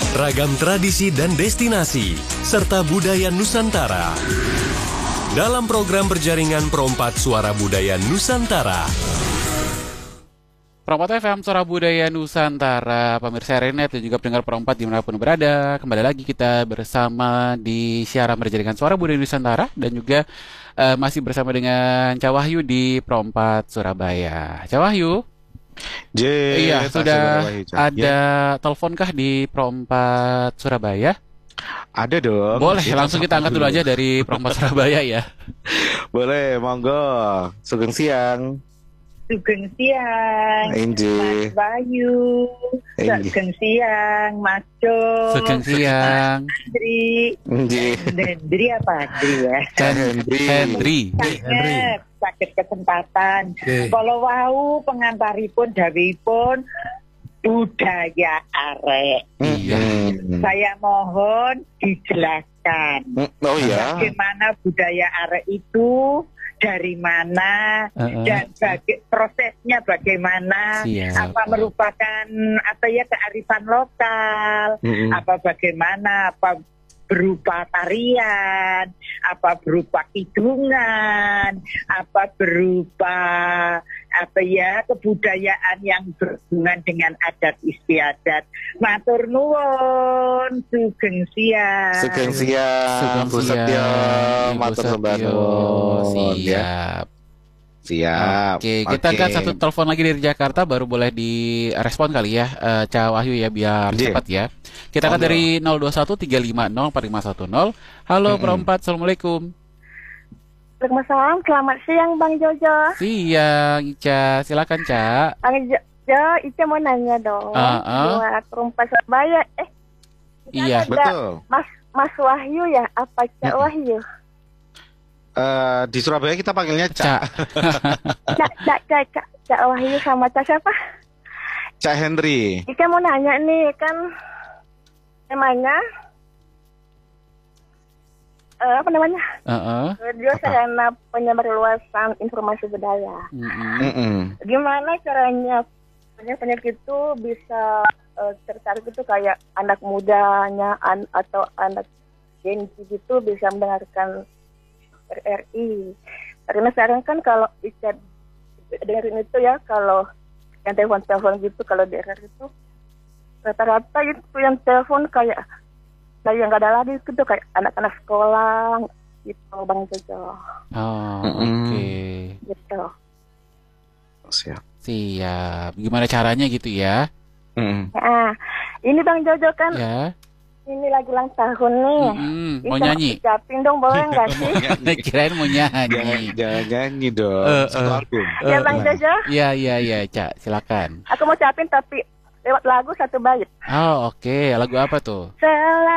ragam tradisi dan destinasi, serta budaya Nusantara. Dalam program berjaringan Perompat Suara Budaya Nusantara. Perompat FM, Suara Budaya Nusantara, pemirsa Renet dan juga pendengar Perompat dimanapun berada. Kembali lagi kita bersama di siaran berjaringan Suara Budaya Nusantara dan juga masih bersama dengan Cak Wahyu di Perompat Surabaya. Cak Wahyu, iya sudah ada teleponkah di Perompat Surabaya? Ada dong. Boleh, langsung kita angkat dulu aja dari Perompat Surabaya ya. Boleh, monggo. Sugeng siang. Sugeng siang, Inji. Mas Bayu. Sugeng siang, Mas Jo. Sugeng siang. Andri. Inji. Andri apa Andri ya? Henry. Sakit kesempatan. Kalau wau pengantaripun dawuhipun budaya arek. Iya. Saya mohon dijelaskan. Oh ya. Bagaimana budaya arek itu, dari mana, dan prosesnya bagaimana, Siap. apa merupakan kearifan lokal, apa bagaimana, apa berupa tarian, apa berupa kidungan, apa berupa kebudayaan yang berhubungan dengan adat istiadat. Matur nuwun, sugeng siang. Sugeng siang. Bu Setyo, matur sembah nuwun. Siap. Siap. Oke, kita angkat satu telepon lagi dari Jakarta, baru boleh direspon kali ya, Cak Wahyu ya, biar cepat ya. Kita angkat dari 0213504510. Halo Perompat, Assalamualaikum. Waalaikumsalam, selamat siang Bang Jojo. Siang, Ica, silakan Cak. Bang Jojo, Ica mau nanya dong. Buat Perompat Surabaya, Iya, betul. Mas Wahyu ya, apa Cak Wahyu? Di Surabaya kita panggilnya Cak. Cak Wahyu sama Cak siapa? Cak Henry. Ica mau nanya nih, kan namanya Radio Sarana Penyebarluasan Informasi Budaya. Gimana caranya penyiar itu bisa tertarik itu kayak anak mudanya atau anak Gen Z gitu bisa mendengarkan RRI. Karena sekarang kan kalau Ica dengerin itu ya, kalau yang telepon gitu, kalau di RRI itu rata-rata itu yang telepon kayak yang nggak ada lagi gitu, kayak anak-anak sekolah gitu Bang Jojo. Oke. Gitu. Siap. Gimana caranya gitu ya? Nah, ini Bang Jojo kan ini lagi ulang tahun nih. Mau nyanyi? Ucapin dong, boleh nggak sih? Kirain mau nyanyi. Jangan nyanyi dong. Satu album. Ya Bang Jojo. Iya, Cak, silakan. Aku mau ucapin tapi lewat lagu satu bait. Oh, oke. Lagu apa tuh?